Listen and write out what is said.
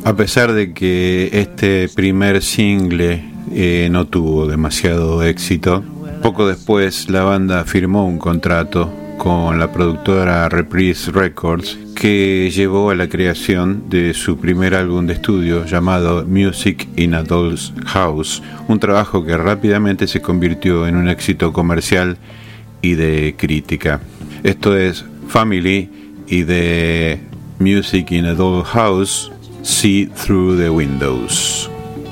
A pesar de que este primer single no tuvo demasiado éxito, poco después la banda firmó un contrato con la productora Reprise Records que llevó a la creación de su primer álbum de estudio llamado Music in a Doll's House, un trabajo que rápidamente se convirtió en un éxito comercial y de crítica. Esto es Family y de Music in a Doll's House, See Through the Windows.